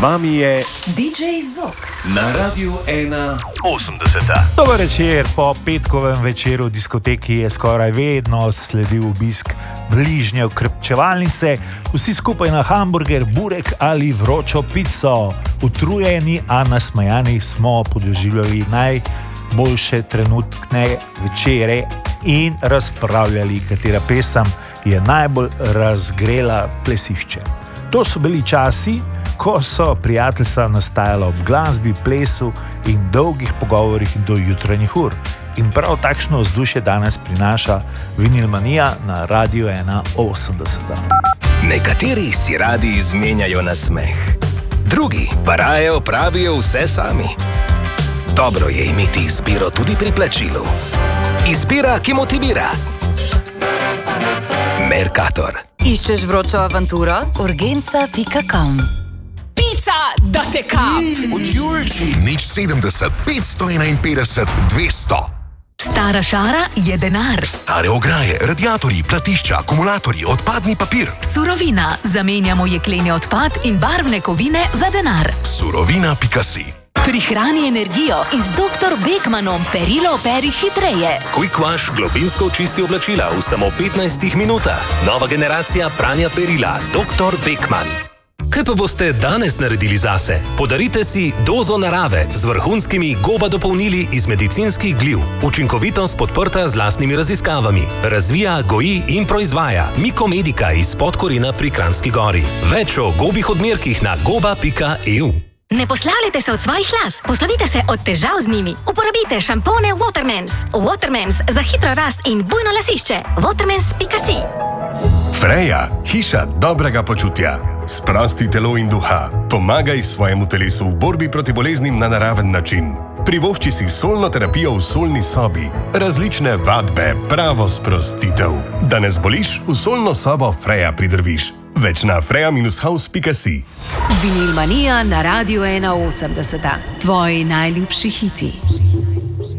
vami je DJ Zok na Radiu 180. Dober večer, po petkovem večeru v diskoteki je skoraj vedno sledil obisk bližnje okrepčevalnice, vsi skupaj na hamburger, burek ali vročo pico. Utrujeni, a nasmejani smo podoživljali najboljše trenutne večere in razpravljali, katera pesem je najbolj razgrela plesišče. To so bili časi, ko so prijateljstva nastajala ob glasbi, plesu in dolgih pogovorih do jutranjih ur. In prav takšno vzdušje danes prinaša Vinilmanija na Radiu 180. Nekateri si radi izmenjajo nasmeh, drugi pa raje opravijo vse sami. Dobro je imeti izbiro tudi pri plačilu. Izbira, ki motivira. Mercator. Iščeš vročo avanturo? Urgenca.com. Pica, da te kap! Od Julči. Nič 70, 551, 200. Stara šara je denar. Stare ograje, radiatorji, platišča, akumulatorji, odpadni papir. Surovina. Zamenjamo jekleni odpad in barvne kovine za denar. Surovina.si. Prihrani energijo in z Dr. Beckmanom perilo operi hitreje. Quick Wash globinsko očisti oblačila v samo 15 minutah. Nova generacija pranja perila. Dr. Beckman. Kaj pa boste danes naredili zase? Podarite si dozo narave z vrhunskimi goba dopolnili iz medicinskih gliv. Učinkovitost podprta z lastnimi raziskavami. Razvija, goji in proizvaja Mikomedika iz Podkorina pri Kranjski Gori. Več o gobih odmerkih na goba.eu. Ne poslavljajte se od svojih las, poslovite se od težav z njimi. Uporabite šampone Watermans. Watermans za hitro rast in bujno lasišče. Watermans.si. Freja, hiša dobrega počutja. Sprosti telo in duha. Pomagaj svojemu telesu v borbi proti boleznim na naraven način. Privošči si solno terapijo v solni sobi. Različne vadbe, pravo sprostitev. Da ne zboliš, v solno sobo Freja pridrviš. Več na freja-house.si. Vinilmanija na Radiu 180. Tvoji najljubši hiti.